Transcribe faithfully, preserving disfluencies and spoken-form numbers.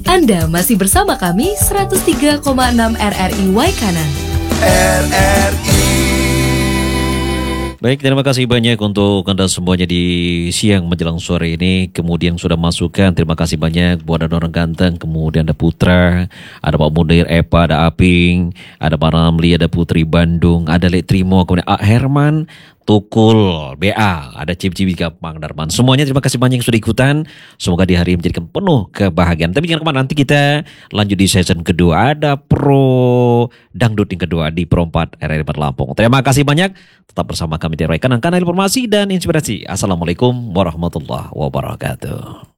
Anda masih bersama kami seratus tiga koma enam R R I Waikanan. R R I. Baik, terima kasih banyak untuk Anda semuanya di siang menjelang sore ini. Kemudian sudah masukkan, terima kasih banyak buat ada orang ganteng. Kemudian ada Putra, ada Pak Munir, Epa, ada Aping, ada Pak Ramli, ada Putri Bandung, ada Lek Trimo, kemudian A Herman, Tukul, B A, ada Cip Cibika, Mang Darman. Semuanya terima kasih banyak yang sudah ikutan. Semoga di hari ini menjadikan penuh kebahagiaan. Tapi jangan kemana, nanti kita lanjut di season kedua. Ada Pro Dangdut yang kedua di Pro empat R R I Lampung. Terima kasih banyak. Tetap bersama kami di Kanan Kanal Informasi dan Inspirasi. Assalamualaikum warahmatullahi wabarakatuh.